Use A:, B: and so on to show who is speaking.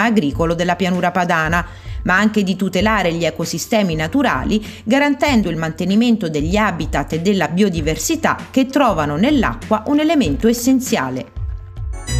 A: agricolo della pianura padana, ma anche di tutelare gli ecosistemi naturali, garantendo il mantenimento degli habitat e della biodiversità che trovano nell'acqua un elemento essenziale.